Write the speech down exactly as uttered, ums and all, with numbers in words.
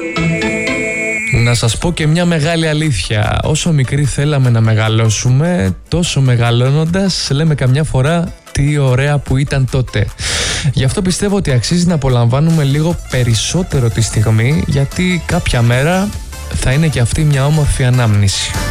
Να σας πω και μια μεγάλη αλήθεια. Όσο μικροί θέλαμε να μεγαλώσουμε, τόσο μεγαλώνοντας λέμε καμιά φορά τι ωραία που ήταν τότε. Γι' αυτό πιστεύω ότι αξίζει να απολαμβάνουμε λίγο περισσότερο τη στιγμή, γιατί κάποια μέρα θα είναι και αυτή μια όμορφη ανάμνηση.